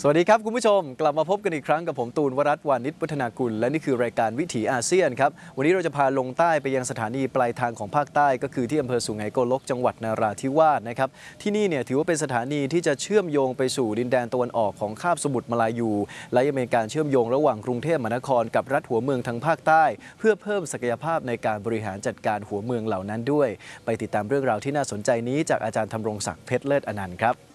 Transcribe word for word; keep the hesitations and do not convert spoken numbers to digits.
สวัสดีครับคุณผู้ชมกลับมาพบกันอีกครั้งกับผมตูนวรัตน์วานิชวัฒนากุลและนี่คือรายการวิถีอาเซียนครับวันนี้เราจะพาลงใต้ไปยังสถานีปลายทางของภาคใต้ก็คือที่อำเภอสุไหงโกลกจังหวัดนาราธิวาสนะครับที่นี่เนี่ยถือว่าเป็นสถานีที่จะเชื่อมโยงไปสู่ดินแดนตะวันออกของคาบสมุทรมาลายูและยังเป็นการเชื่อมโยงระหว่างกรุงเทพมหานครกับรัฐหัวเมืองทางภาคใต้เพื่อเพิ่มศักยภาพในการบริหารจัดการหัวเมืองเหล่านั้นด้วยไปติดตามเรื่องราวที่น่าสนใจนี้จากอาจารย์ธำรงศักดิ์เพชรเลิศอนันต์ครับ